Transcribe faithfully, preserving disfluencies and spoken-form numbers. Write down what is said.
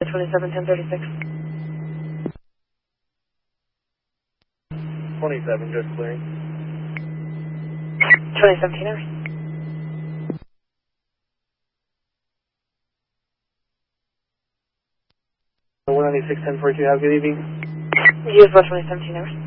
twenty-seven ten thirty-six. twenty-seven, just clearing. twenty seventeen hours. one ninety-six ten forty-two, have a good evening. U S West twenty seventeen hours.